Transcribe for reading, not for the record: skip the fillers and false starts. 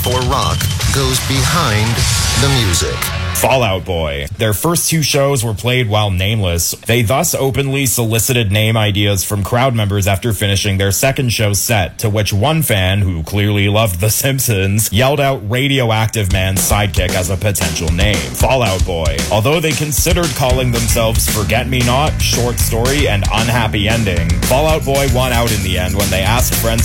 before rock goes behind the music. Fall Out Boy. Their first two shows were played while nameless. They thus openly solicited name ideas from crowd members after finishing their second show set, to which one fan, who clearly loved The Simpsons, yelled out Radioactive Man's Sidekick as a potential name. Fall Out Boy. Although they considered calling themselves Forget Me Not, Short Story, and Unhappy Ending, Fall Out Boy won out in the end when they asked friends